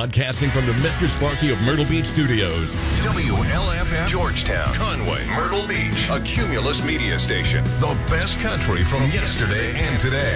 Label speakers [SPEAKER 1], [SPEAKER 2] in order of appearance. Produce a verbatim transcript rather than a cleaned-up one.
[SPEAKER 1] broadcasting from the Mister Sparky of Myrtle Beach Studios.
[SPEAKER 2] W L F F Georgetown, Conway, Myrtle Beach, a Cumulus media station. The best country from yesterday and today.